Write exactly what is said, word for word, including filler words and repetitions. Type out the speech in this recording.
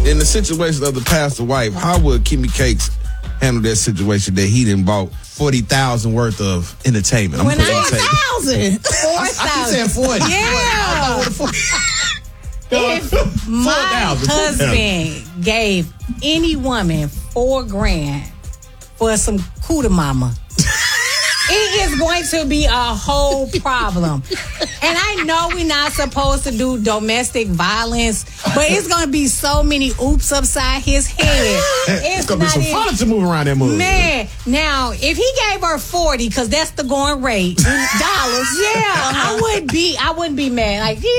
in the situation of the pastor wife, how would Kimmy Cakes handle that situation that he done bought forty thousand worth of entertainment? When I thousand, four thousand, I, I forty. Yeah. If my husband gave any woman four grand for some cooter mama, it is going to be a whole problem. And I know we're not supposed to do domestic violence, but it's going to be so many oops upside his head. It's going to be some fun to move around that move. Man, now, if he gave her forty, because that's the going rate, dollars, yeah, I wouldn't be, I wouldn't be mad. Like,